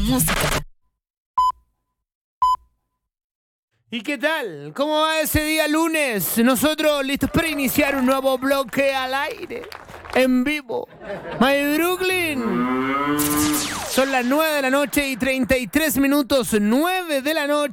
música. ¿Y qué tal? ¿Cómo va ese día lunes? Nosotros listos para iniciar un nuevo bloque al aire, en vivo. My Brooklyn. Son las 9 de la noche y 33 minutos, 9 de la noche.